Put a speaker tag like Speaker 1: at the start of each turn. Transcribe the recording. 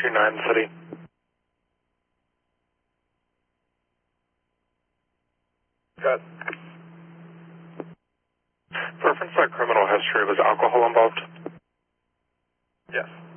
Speaker 1: 229 City.
Speaker 2: Good.
Speaker 1: Reference that criminal history, was alcohol involved?
Speaker 2: Yes.